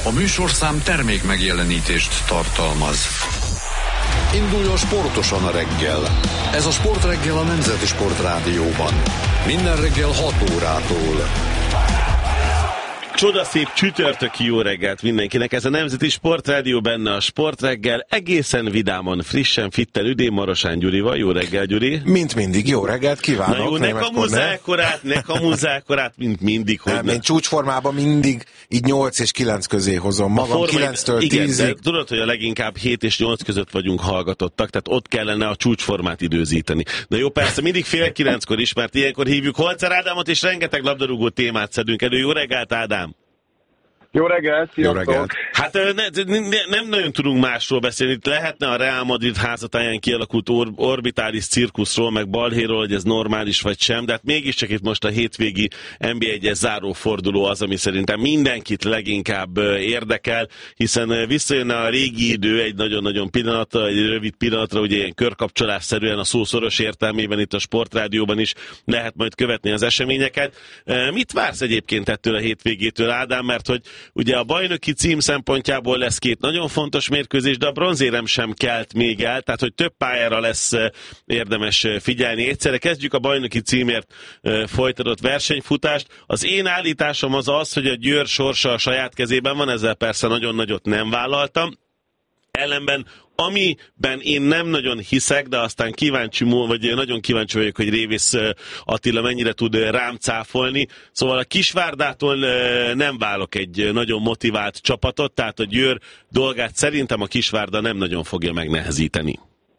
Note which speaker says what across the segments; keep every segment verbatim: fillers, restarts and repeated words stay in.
Speaker 1: A műsorszám termék megjelenítést tartalmaz. Induljon sportosan a reggel. Ez a Sportreggel a Nemzeti Sportrádióban. Minden reggel hat órától.
Speaker 2: Csodaszép csütörtöki jó reggelt mindenkinek. Ez a Nemzeti Sportrádió, benne a Sportreggel. Egészen vidáman, frissen, fitten Üdén Marosán Gyurival. Jó reggel, Gyuri.
Speaker 3: Mint mindig, jó reggelt kívánok.
Speaker 2: Na jó, ne kamuzzálkorát, ne kamuzzálkorát, mint mindig. Hogy
Speaker 3: nem, én csúcsformában mindig így nyolc és kilenc közé hozom magam, formai, kilenctől tízig.
Speaker 2: Tudod, hogy a leginkább hét és nyolc között vagyunk hallgatottak, tehát ott kellene a csúcsformát időzíteni. De jó, persze, mindig fél kilenckor is, mert ilyenkor hívjuk Holzer Ádámot, és rengeteg labdarúgó témát szedünk elő. Jó reggelt, Ádám!
Speaker 4: Jó reggelt, sziasztok! Jó reggelt.
Speaker 2: Hát ne, ne, nem nagyon tudunk másról beszélni. Itt lehetne a Real Madrid házatáján kialakult or, orbitális cirkuszról, meg balhéról, hogy ez normális vagy sem, de hát mégiscsak itt most a hétvégi en bé egyes záróforduló az, ami szerintem mindenkit leginkább érdekel, hiszen visszajönne a régi idő egy nagyon-nagyon pillanatra, egy rövid pillanatra, ugye ilyen körkapcsolásszerűen a szó szoros értelmében itt a Sportrádióban is lehet majd követni az eseményeket. Mit vársz egyébként ettől a hétvégétől, Ádám, mert hogy ugye a bajnoki cím szempontjából lesz két nagyon fontos mérkőzés, de a bronzérem sem kelt még el, tehát hogy több pályára lesz érdemes figyelni. Egyszerre kezdjük a bajnoki címért folytatott versenyfutást. Az én állításom az az, hogy a Győr sorsa a saját kezében van, ezzel persze nagyon nagyot nem vállaltam. Ellenben, amiben én nem nagyon hiszek, de aztán kíváncsi, vagy nagyon kíváncsi vagyok, hogy Révész Attila mennyire tud rám cáfolni. Szóval a Kisvárdától nem válok egy nagyon motivált csapatot, tehát a Győr dolgát szerintem a Kisvárda nem nagyon fogja megnehezíteni.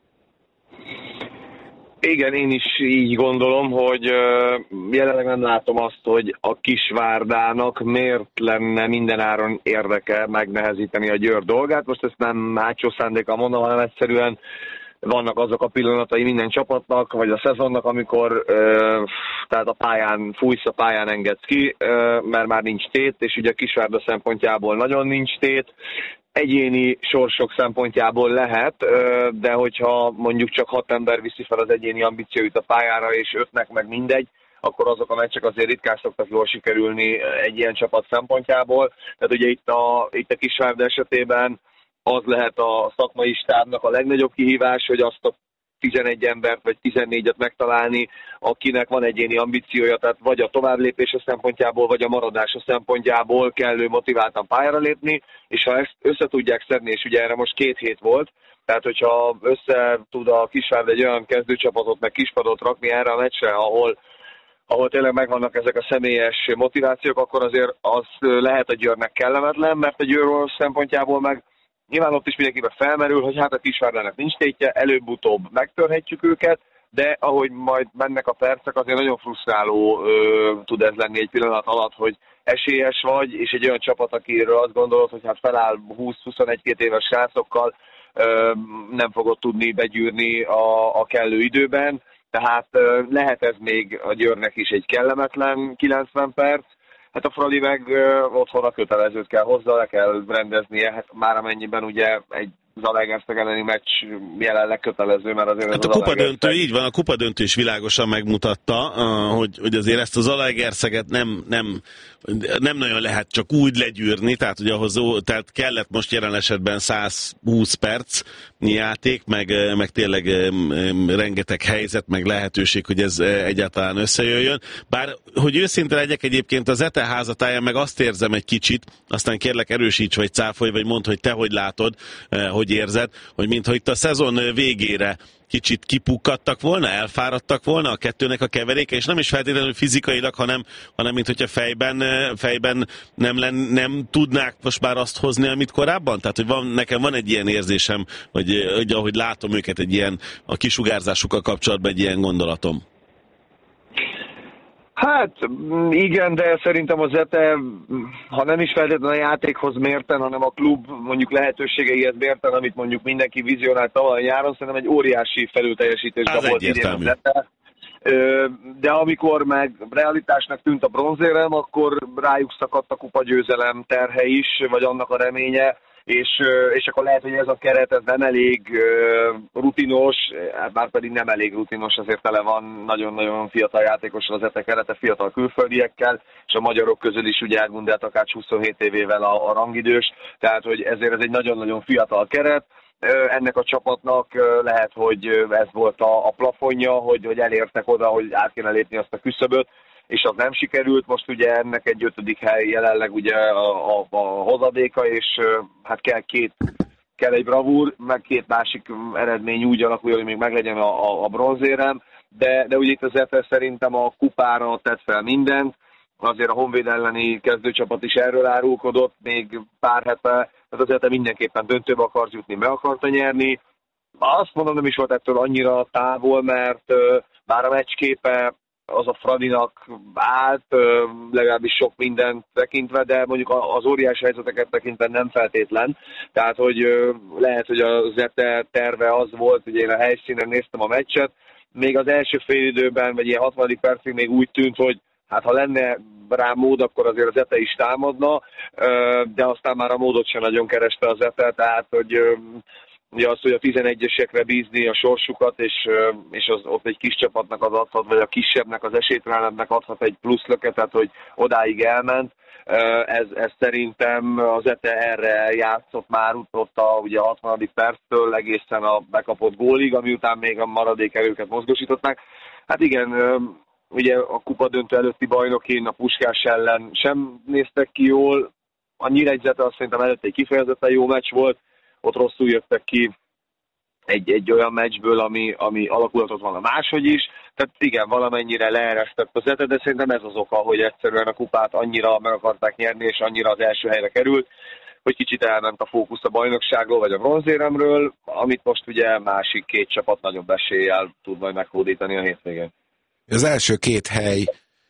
Speaker 4: Igen, én is így gondolom, hogy jelenleg nem látom azt, hogy a Kisvárdának miért lenne mindenáron érdeke megnehezíteni a Győr dolgát. Most ezt nem mácsó szándékkal mondom, hanem egyszerűen vannak azok a pillanatai minden csapatnak, vagy a szezonnak, amikor tehát a pályán fújsz, a pályán engedsz ki, mert már nincs tét, és ugye a Kisvárda szempontjából nagyon nincs tét. Egyéni sorsok szempontjából lehet, de hogyha mondjuk csak hat ember viszi fel az egyéni ambícióit a pályára, és ötnek meg mindegy, akkor azok a meccsek azért ritkán szoktak jól sikerülni egy ilyen csapat szempontjából. Tehát ugye itt a, itt a Kisvárda esetében az lehet a szakmai stábnak a legnagyobb kihívás, hogy azt a tizenegy embert vagy tizennégyet megtalálni, akinek van egyéni ambíciója, tehát vagy a továbblépése szempontjából, vagy a maradása szempontjából kellő motiváltan pályára lépni, és ha ezt össze tudják szedni, és ugye erre most két hét volt, tehát hogyha össze tud a Kisvárda egy olyan kezdőcsapatot, meg kispadot rakni erre a meccsre, ahol ahol tényleg megvannak ezek a személyes motivációk, akkor azért az lehet a Győrnek kellemetlen, mert a Győr szempontjából meg nyilván ott is mindenkiben felmerül, hogy hát a Kisvárdának nincs tétje, előbb-utóbb megtörhetjük őket, de ahogy majd mennek a percek, azért nagyon frusztráló ö, tud ez lenni egy pillanat alatt, hogy esélyes vagy, és egy olyan csapat, akiről azt gondolod, hogy hát feláll húsz-huszonegy-két éves srácokkal, ö, nem fogod tudni begyűrni a, a kellő időben, tehát ö, lehet ez még a Győrnek is egy kellemetlen kilencven perc. Hát a Fradi meg ö, otthon a kötelezőt kell hozzá, le kell rendeznie, hát már amennyiben ugye egy Zalaegerszeg elleni meccs jelenleg kötelező, mert azért...
Speaker 2: Hát a kupadöntő, így van, a kupadöntő is világosan megmutatta, hogy, hogy azért ezt a Zalaegerszeget nem, nem, nem nagyon lehet csak úgy legyűrni, tehát ugye ahhoz, tehát kellett most jelen esetben száz húsz perc játék, meg, meg tényleg rengeteg helyzet, meg lehetőség, hogy ez egyáltalán összejöjjön. Bár, hogy őszinte legyek, egyébként az Ete házatáján meg azt érzem egy kicsit, aztán kérlek erősíts, vagy cáfolj, vagy mondd, hogy te hogy látod, hogy érzed, hogy mintha itt a szezon végére kicsit kipukkadtak volna, elfáradtak volna a kettőnek a keveréke, és nem is feltétlenül fizikailag, hanem, hanem mint hogyha fejben, fejben nem, len, nem tudnák most már azt hozni, amit korábban? Tehát, hogy van, nekem van egy ilyen érzésem, hogy, hogy ahogy látom őket, egy ilyen, a kisugárzásukkal kapcsolatban egy ilyen gondolatom.
Speaker 4: Hát igen, de szerintem az Ete, ha nem is feltétlenül a játékhoz mérten, hanem a klub mondjuk lehetőségeihez mérten, amit mondjuk mindenki vizionált tavaly nyáron, szerintem egy óriási felülteljesítésben volt idén az Ete. De amikor meg realitásnak tűnt a bronzérem, akkor rájuk szakadt a kupagyőzelem terhe is, vagy annak a reménye, és, és akkor lehet, hogy ez a keret ez nem elég rutinos, bár pedig nem elég rutinos, azért tele van nagyon-nagyon fiatal játékossal az ETE kerete, fiatal külföldiekkel, és a magyarok közül is ugye Edmund Takács huszonhét évével a, a rangidős, tehát hogy ezért ez egy nagyon-nagyon fiatal keret. Ennek a csapatnak lehet, hogy ez volt a, a plafonja, hogy, hogy elértek oda, hogy át kéne lépni azt a küszöböt, és az nem sikerült. Most ugye ennek egy ötödik hely jelenleg ugye a, a, a hozadéka, és hát kell két, kell egy bravúr, meg két másik eredmény úgy alakulja, hogy még meglegyen a, a, a bronzérem, de, de ugye itt az ETE szerintem a kupára tett fel mindent, azért a Honvéd elleni kezdőcsapat is erről árulkodott még pár hete, tehát az ETE mindenképpen döntőbe akart jutni, meg akarta nyerni. Azt mondom, nem is volt ettől annyira távol, mert bár a meccsképe az a Fradinak állt, legalábbis sok mindent tekintve, de mondjuk az óriási helyzeteket tekintve nem feltétlen. Tehát, hogy lehet, hogy az ETE terve az volt, hogy én a helyszínen néztem a meccset, még az első fél időben, vagy ilyen hatvadik percig még úgy tűnt, hogy hát ha lenne rá mód, akkor azért az ETE is támadna, de aztán már a módot sem nagyon kereste az ETE, tehát hogy ugye az, hogy a tizenegyesekre bízni a sorsukat, és, és az, ott egy kis csapatnak az adhat, vagy a kisebbnek, az esélytelenebbnek adhat egy plusz löketet, hogy odáig elment. Ez, ez szerintem az ETE erre játszott már ott a, ugye a hatvanadik perctől egészen a bekapott gólig, ami után még a maradék erőket mozgósították. Hát igen, ugye a kupa döntő előtti bajnokin a Puskás ellen sem néztek ki jól. A Nyíregyzete azt szerintem előtte egy kifejezetten jó meccs volt, ott rosszul jöttek ki egy, egy olyan meccsből, ami, ami alakulatot van a máshogy is. Tehát igen, valamennyire leeresztett az ETE, de szerintem ez az oka, hogy egyszerűen a kupát annyira meg akarták nyerni, és annyira az első helyre került, hogy kicsit elment a fókusz a bajnokságról, vagy a bronzéremről, amit most ugye másik két csapat nagyobb eséllyel tud majd meghódítani a hétvégén.
Speaker 3: Az első két hely,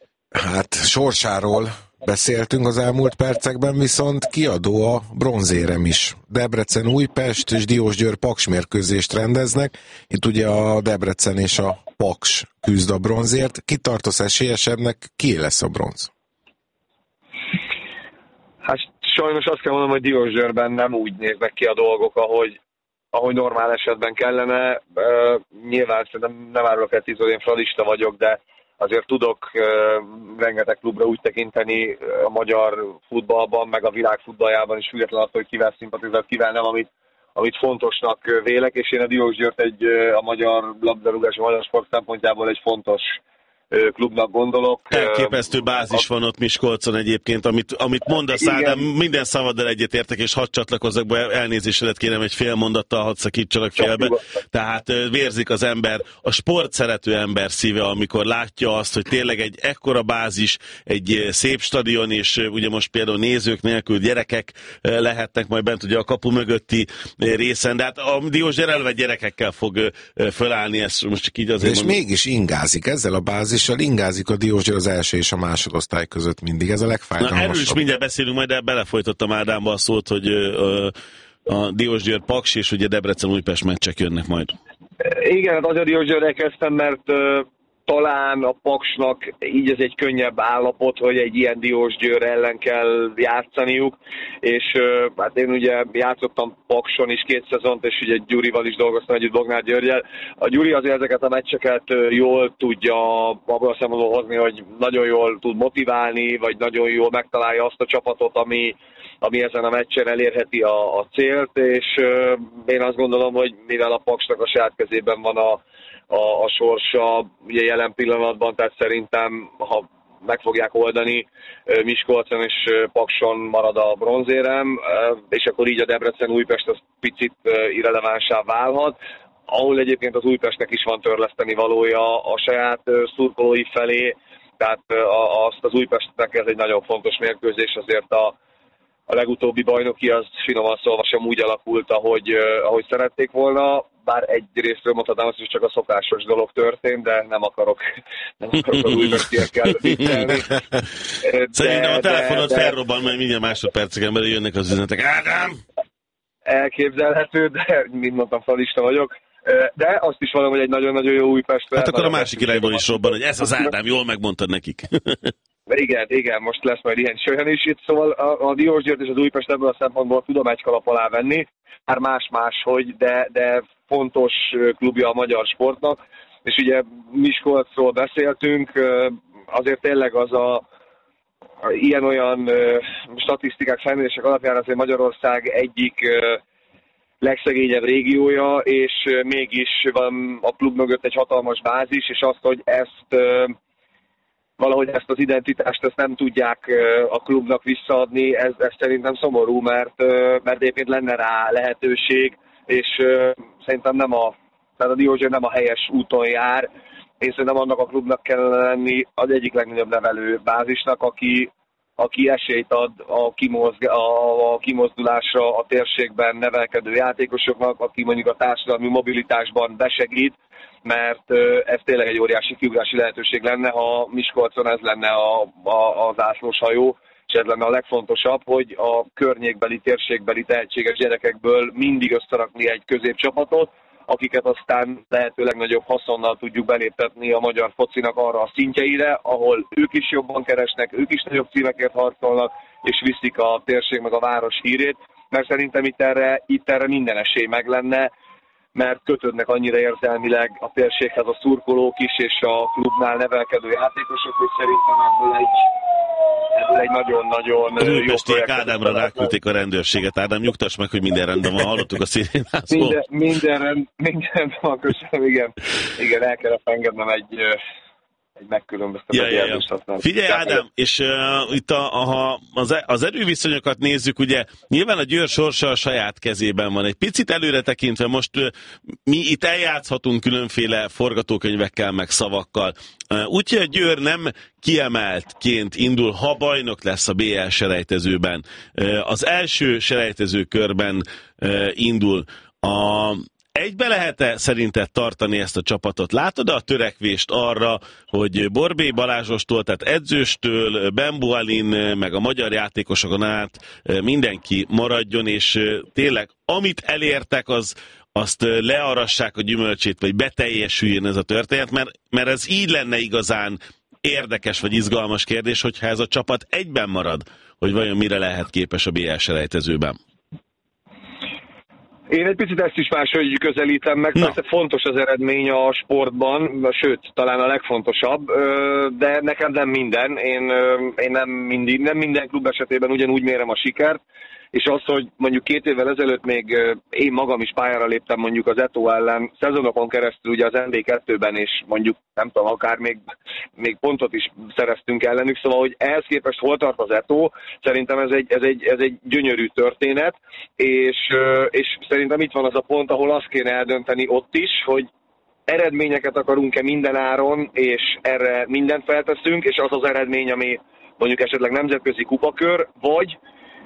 Speaker 3: hát sorsáról beszéltünk az elmúlt percekben, viszont kiadó a bronzérem is. Debrecen-Újpest és Diósgyőr-Paks mérkőzést rendeznek. Itt ugye a Debrecen és a Paks küzd a bronzért. Ki tartasz esélyesebbnek, ki lesz a bronz?
Speaker 4: Hát sajnos azt kell mondanom, hogy Diósgyőrben nem úgy néznek ki a dolgok, ahogy, ahogy normál esetben kellene. Uh, nyilván szerintem nem árulok el tíz, én fradista vagyok, de azért tudok uh, rengeteg klubra úgy tekinteni a magyar futballban, meg a világ futballjában is, függetlenül attól, hogy kivel szimpatizálok, kivel nem, amit, amit fontosnak vélek, és én a Diósgyőrt egy a magyar labdarúgás, a magyar sport szempontjából egy fontos klubnak gondolok.
Speaker 2: Elképesztő bázis van ott Miskolcon egyébként, amit, amit mondasz, Ádám, minden szavaddal egyetértek, és hadd csatlakozzak be, elnézésedet kérem, egy fél mondattal hadd szakítsalak félbe. Tehát vérzik az ember, a sport szerető ember szíve, amikor látja azt, hogy tényleg egy ekkora bázis, egy szép stadion, és ugye most például nézők nélkül gyerekek lehetnek majd bent ugye a kapu mögötti részen, de hát a Diósgyőr elve gyerekekkel fog fölállni, ezt most csak így azért
Speaker 3: és
Speaker 2: mondom.
Speaker 3: Mégis ingázik ezzel a bázis, ingázik a Diósgyőr az első és a másodosztály között mindig. Ez a legfájdalmasabb.
Speaker 2: Erről is mindjárt beszélünk, majd de belefolytottam Ádámba a szót, hogy ö, a Diósgyőr-Paks és ugye Debrecen-Újpest meccsek jönnek majd.
Speaker 4: Igen, hát azért Diósgyőrre kezdtem, mert ö, talán a Paksnak így ez egy könnyebb állapot, hogy egy ilyen Diósgyőr ellen kell játszaniuk, és ö, hát én ugye játszottam Pakson is két szezont, és ugye Gyurival is dolgoztam együtt, Bognár Györgyel. A Gyuri azért ezeket a meccseket jól tudja abban a szempontból hozni, hogy nagyon jól tud motiválni, vagy nagyon jól megtalálja azt a csapatot, ami, ami ezen a meccsen elérheti a, a célt, és ö, én azt gondolom, hogy mivel a Paksnak a saját kezében van a A, a sorsa ugye jelen pillanatban, tehát szerintem, ha meg fogják oldani, Miskolcon és Pakson marad a bronzérem, és akkor így a Debrecen-Újpest az picit irrelevánsá válhat, ahol egyébként az Újpestnek is van törleszteni valója a saját szurkolói felé, tehát azt az Újpestnek ez egy nagyon fontos mérkőzés, azért a A legutóbbi bajnoki az finoman szólva sem úgy alakult, ahogy, ahogy szerették volna, bár egy részről mondhatnám azt, hogy csak a szokásos dolog történt, de nem akarok, nem akarok az újpestiekkel viccelni.
Speaker 2: Szerintem a telefonod de, felrobban, mert mindjárt másodperceken belül jönnek az üzenetek. Ádám!
Speaker 4: Elképzelhető, de mint mondtam, fradista vagyok. De azt is valami, hogy egy nagyon-nagyon jó Újpest.
Speaker 2: Hát akkor a másik irányból is robban, hogy ez az Ádám, jól megmondtad nekik.
Speaker 4: Igen, igen, most lesz majd ilyen is olyan is itt, szóval a, a Diósgyőrt és az Újpest ebből a szempontból tudom egy kalap alá venni, már más-más, hogy de, de fontos klubja a magyar sportnak, és ugye Miskolcról beszéltünk, azért tényleg az a ilyen-olyan statisztikák, felmérések alapján azért Magyarország egyik legszegényebb régiója, és mégis van a klub mögött egy hatalmas bázis, és azt, hogy ezt valahogy ezt az identitást ezt nem tudják a klubnak visszaadni, ez, ez szerintem szomorú, mert, mert egyébként lenne rá lehetőség, és szerintem nem a, tehát a Diósgyőr nem a helyes úton jár. Én szerintem annak a klubnak kellene lenni az egyik legnagyobb nevelő bázisnak, aki, aki esélyt ad a, kimozg, a, a kimozdulásra a térségben nevelkedő játékosoknak, aki mondjuk a társadalmi mobilitásban besegít, mert ez tényleg egy óriási kiugrási lehetőség lenne, ha Miskolcon ez lenne a, a, az ászlós hajó, és ez lenne a legfontosabb, hogy a környékbeli, térségbeli tehetséges gyerekekből mindig összerakni egy középcsapatot, akiket aztán lehető legnagyobb haszonnal tudjuk beléptetni a magyar focinak arra a szintjeire, ahol ők is jobban keresnek, ők is nagyobb címekért harcolnak, és viszik a térség meg a város hírét, mert szerintem itt erre, itt erre minden esély meg lenne, mert kötődnek annyira érzelmileg a térséghez a szurkolók is, és a klubnál nevelkedő játékosok, hogy szerintem ebből egy, ebből egy nagyon-nagyon jó
Speaker 2: projekt. Ádámra ráküldték a rendőrséget. Ádám, nyugtass meg, hogy minden rendben van. Hallottuk a szirénázból.
Speaker 4: Minden, minden, rend, minden rendben van, köszönöm, igen. Igen, el kellett engednem egy... egy megkülönböztetett
Speaker 2: ja, ja, ja. Figyelj, Ádám, és uh, itt a, a, az, az erőviszonyokat nézzük, ugye nyilván a Győr sorsa a saját kezében van. Egy picit előre tekintve most uh, mi itt eljátszhatunk különféle forgatókönyvekkel, meg szavakkal. Uh, Úgyhogy a Győr nem kiemeltként indul, ha bajnok lesz a bé el selejtezőben. Uh, az első selejtező körben uh, indul. A Egybe lehet-e szerinted tartani ezt a csapatot? Látod a törekvést arra, hogy Borbély Balázsostól, tehát edzőstől, Ben Bualin, meg a magyar játékosokon át mindenki maradjon, és tényleg amit elértek, az, azt learassák a gyümölcsét, vagy beteljesüljön ez a történet, mert, mert ez így lenne igazán érdekes vagy izgalmas kérdés, hogyha ez a csapat egyben marad, hogy vajon mire lehet képes a bé el selejtezőben.
Speaker 4: Én egy picit ezt is máshogy közelítem meg, persze fontos az eredmény a sportban, sőt, talán a legfontosabb, de nekem nem minden, én, én nem, mindig, nem minden klub esetében ugyanúgy mérem a sikert, és az, hogy mondjuk két évvel ezelőtt még én magam is pályára léptem mondjuk az Eto ellen szezonokon keresztül ugye az en bé kettőben, és mondjuk nem tudom, akár még, még pontot is szereztünk ellenük, szóval hogy ehhez képest hol tart az Eto, szerintem ez egy, ez egy, ez egy gyönyörű történet, és, és szerintem itt van az a pont, ahol azt kéne eldönteni ott is, hogy eredményeket akarunk-e minden áron, és erre mindent felteszünk, és az az eredmény, ami mondjuk esetleg nemzetközi kupakör, vagy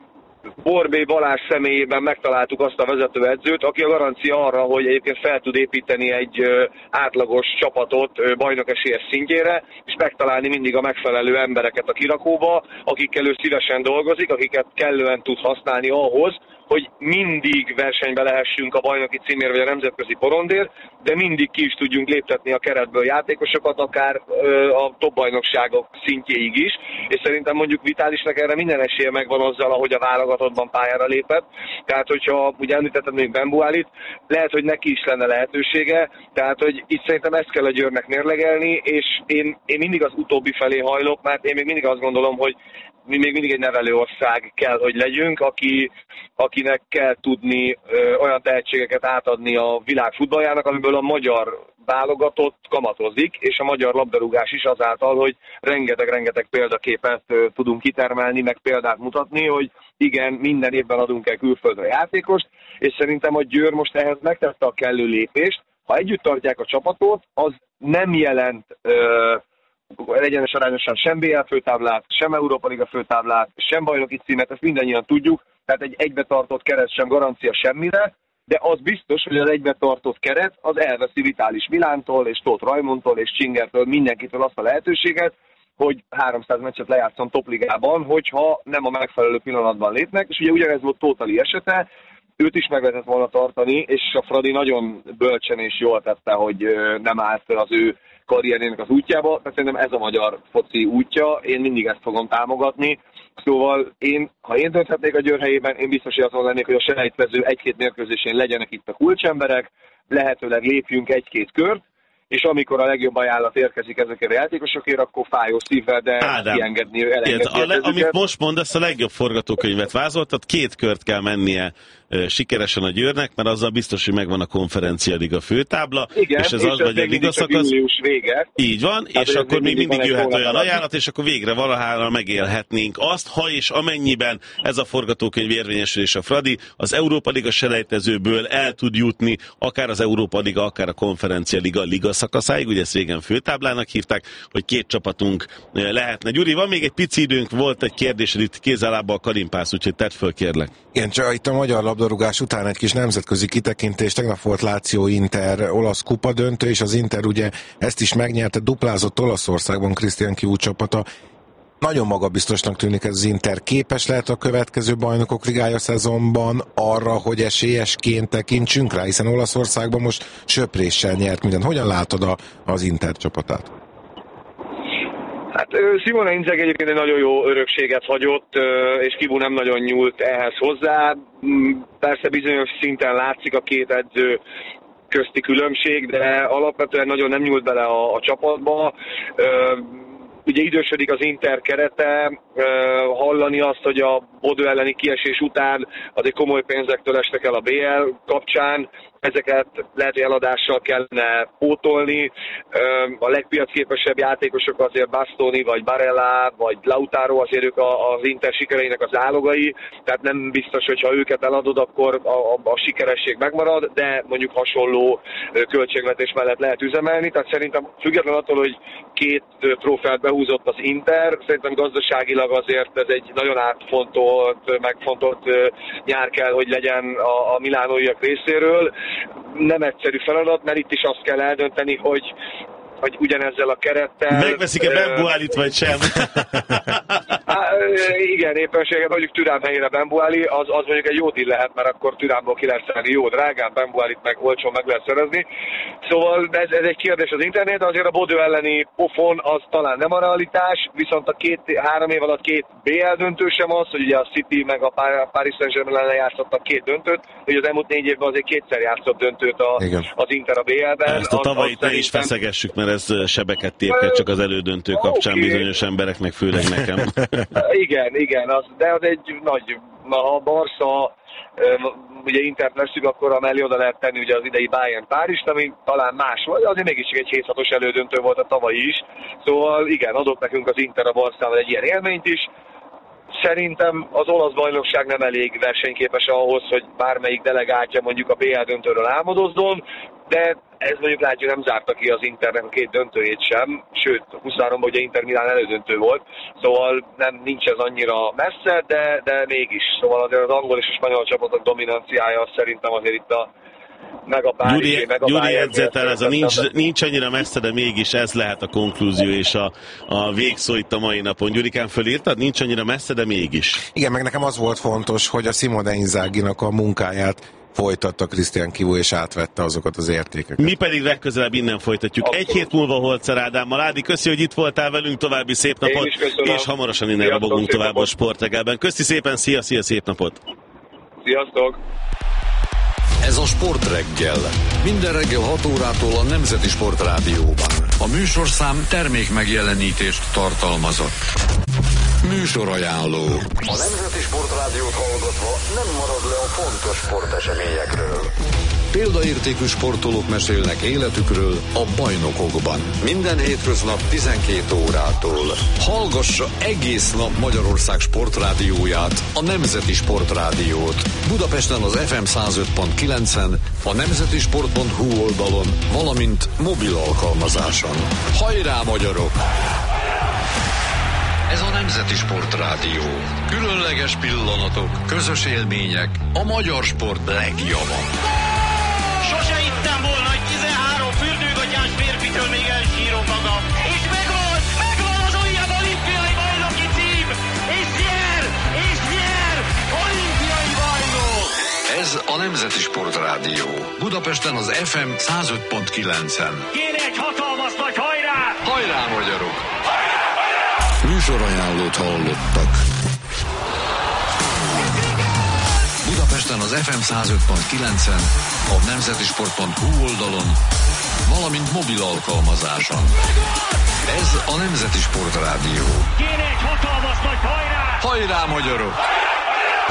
Speaker 4: Borbély Balázs személyében megtaláltuk azt a vezetőedzőt, aki a garancia arra, hogy egyébként fel tud építeni egy átlagos csapatot bajnokesélyes szintjére, és megtalálni mindig a megfelelő embereket a kirakóba, akikkel ő szívesen dolgozik, akiket kellően tud használni ahhoz, hogy mindig versenybe lehessünk a bajnoki címért vagy a nemzetközi porondért, de mindig ki is tudjunk léptetni a keretből játékosokat, akár ö, a top bajnokságok szintjéig is, és szerintem mondjuk Vitálisnak erre minden esélye megvan azzal, ahogy a válogatottban pályára lépett. Tehát, hogyha ugye említettem még Ben Bualit, lehet, hogy neki is lenne lehetősége, tehát, hogy itt szerintem ezt kell a Győrnek mérlegelni, és én, én mindig az utóbbi felé hajlok, mert én még mindig azt gondolom, hogy mi még mindig egy nevelőország kell, hogy legyünk, aki, akinek kell tudni ö, olyan tehetségeket átadni a világ futballjának, amiből a magyar válogatott kamatozik, és a magyar labdarúgás is azáltal, hogy rengeteg-rengeteg példaképet ö, tudunk kitermelni, meg példát mutatni, hogy igen, minden évben adunk el külföldre játékost, és szerintem a Győr most ehhez megtette a kellő lépést. Ha együtt tartják a csapatot, az nem jelent... Ö, egyenes arányosan sem bé el főtáblát, sem Európa Liga főtáblát, sem bajnoki címet, ezt mindannyian tudjuk, tehát egy egybetartott keret sem garancia semmire, de az biztos, hogy az egybetartott keret az elveszi Vitális Milántól, és Tóth Rajmondtól, és Csingertől, mindenkitől azt a lehetőséget, hogy háromszáz meccset lejátszon topligában, hogyha nem a megfelelő pillanatban lépnek, és ugye ugyanez volt Tóthali esete, őt is meg lehetett volna tartani, és a Fradi nagyon bölcsen és jól tette, hogy nem állt fel az ő karrierének az útjába, tehát szerintem ez a magyar foci útja, én mindig ezt fogom támogatni. Szóval én, ha én dönthetnék a Győr helyében, én biztos, hogy azon lennék, hogy a selejtező egy-két mérkőzésén legyenek itt a kulcsemberek, lehetőleg lépjünk egy-két kört, és amikor a legjobb ajánlat érkezik ezekért a játékosokért, akkor fájó szívvel, de
Speaker 2: Ádám,
Speaker 4: kiengedni, elengedni.
Speaker 2: Le, amit most mondasz, a legjobb forgatókönyvet vázoltad, két kört kell mennie e, sikeresen a Győrnek, mert azzal biztos, hogy megvan a konferencialiga főtábla,
Speaker 4: igen,
Speaker 2: és ez az vagy a ligaszakasz.
Speaker 4: Vége.
Speaker 2: Így van,
Speaker 4: hát,
Speaker 2: és akkor még mindig jöhet olyan
Speaker 4: alatt.
Speaker 2: ajánlat, és akkor végre valahára megélhetnénk azt, ha és amennyiben ez a forgatókönyv érvényesül és a Fradi az Európa Liga selejtezőből el tud jutni, akár az Európa Liga, akár a konferencialiga liga szakaszáig, ugye ezt régen főtáblának hívták, hogy két csapatunk lehetne. Gyuri, van még egy pici időnk, volt egy kérdésed itt kézzel-lábbal a kalimpász, úgyhogy tedd föl, kérlek.
Speaker 3: Igen, csak itt a magyar labdarúgás után egy kis nemzetközi kitekintés, tegnap volt Láció Inter olasz kupa döntő, és az Inter ugye ezt is megnyerte, duplázott Olaszországban Krisztián Kiú csapata. Nagyon magabiztosnak tűnik ez az Inter. Képes lehet a következő bajnokok ligája szezonban arra, hogy esélyesként tekintsünk rá, hiszen Olaszországban most söpréssel nyert minden. Hogyan látod a, az Inter csapatát?
Speaker 4: Hát Simone Inzaghi egyébként egy nagyon jó örökséget hagyott, és Kibu nem nagyon nyúlt ehhez hozzá. Persze bizonyos szinten látszik a két edző közti különbség, de alapvetően nagyon nem nyúlt bele a, a csapatba. Ugye idősödik az Inter kerete, hallani azt, hogy a Bodø elleni kiesés után azért komoly pénzektől estek el a bé el kapcsán, ezeket lehet, hogy eladással kellene pótolni. A legpiacképesebb játékosok azért Bastoni, vagy Barella, vagy Lautaro, azért ők az Inter sikereinek az álogai, tehát nem biztos, hogy ha őket eladod, akkor a, a, a sikeresség megmarad, de mondjuk hasonló költségvetés mellett lehet üzemelni, tehát szerintem független attól, hogy két trófeát behúzott az Inter, szerintem gazdaságilag azért ez egy nagyon átfontolt, megfontolt nyár kell, hogy legyen a, a milánóiak részéről. Nem egyszerű feladat, mert itt is azt kell eldönteni, hogy, hogy ugyanezzel a kerettel...
Speaker 2: Megveszik-e Benbuálit, vagy sem?
Speaker 4: Há, igen, éppenséget mondjuk Türán helyére Benbuáli, az, az mondjuk egy jó díl lehet, mert akkor Türánból ki lehet szerni jó drágán, Benbuálit meg olcsón meg lehet szerezni. Szóval ez, ez egy kérdés az internet, azért a Bodø elleni pofon az talán nem a realitás, viszont a két, három év alatt két bé el döntő sem az, hogy ugye a City meg a Paris Saint-Germain ellen játszottak két döntőt, hogy az elmúlt négy évben azért kétszer játszott döntőt a, az Inter a bé elben.
Speaker 2: Ezt a tavalyit ne is feszegessük, mert ez sebeket tépket csak az elődöntő kapcsán okay. Bizonyos embereknek, főleg nekem.
Speaker 4: Igen, igen, az, de az egy nagy, ha a Barca ugye Intert leszük, akkor a mellé oda lehet tenni ugye az idei Bayern Párizst, ami talán más volt, de azért mégis egy hét hatos elődöntő volt a tavalyi is. Szóval igen, adott nekünk az Inter a Barcával egy ilyen élményt is. Szerintem az olasz bajnokság nem elég versenyképes ahhoz, hogy bármelyik delegátja mondjuk a bé el döntőről álmodozzon, de ez mondjuk látjuk nem zárta ki az Internek a két döntőjét sem, sőt, huszonháromban ugye Inter Milán elődöntő volt, szóval nem nincs ez annyira messze, de, de mégis. Szóval azért az angol és a spanyol csapatok dominanciája szerintem azért itt a meg a Párizsé, meg a
Speaker 2: Gyuri edzetel, ez a nincs, nincs annyira messze, de mégis ez lehet a konklúzió és a, a végszó itt a mai napon. Gyurikán, fölírtad? Nincs annyira messze, de mégis.
Speaker 3: Igen, meg nekem az volt fontos, hogy a Simone Inzaghinak a munkáját folytatta Krisztián Kiú, és átvette azokat az értékeket.
Speaker 2: Mi pedig legközelebb innen folytatjuk. Abszolút. Egy hét múlva Holzer Ádámmal. Ádi, köszi, hogy itt voltál velünk, további szép napot, és hamarosan innen robogunk tovább a Sportreggelben. Köszi szépen, szia, szia, szép napot!
Speaker 4: Sziasztok!
Speaker 1: Ez a Sportreggel. Minden reggel hat órától a Nemzeti Sportrádióban. A műsorszám termék megjelenítést tartalmazott. Műsorajánló. A Nemzeti Sportrádiót hallgatva nem marad le a fontos sporteseményekről. Példaértékű sportolók mesélnek életükről a bajnokokban. Minden hétköznap tizenkét órától. Hallgassa egész nap Magyarország sportrádióját, a Nemzeti Sportrádiót. Budapesten az ef em száz öt pont kilencen, a nemzetisport pont hu oldalon, valamint mobil alkalmazáson. Hajrá, magyarok! Ez a Nemzeti Sportrádió. Különleges pillanatok, közös élmények, a magyar sport legjava.
Speaker 5: Sose hittem volna, hogy tizenhárom fürdőgatyás férfitől még elsírom magam. És megvan, megvan az újabb olimpiai bajnoki cím! És nyer, és nyer, olimpiai bajnok!
Speaker 1: Ez Ez a Nemzeti Sportrádió. Budapesten az ef em száz öt pont kilencen.
Speaker 5: Kéne egy hatalmas nagy hajrá!
Speaker 1: Hajrá, magyarok! Hajrá, hajrá! Műsorajánlót hallottak. Budapesten az ef em száz öt pont kilencen, a nemzetisport pont hu oldalon, valamint mobil alkalmazáson. Ez a Nemzeti Sportrádió.
Speaker 5: Kéne egy hatalmas nagy hajrá!
Speaker 1: Hajrá, magyarok!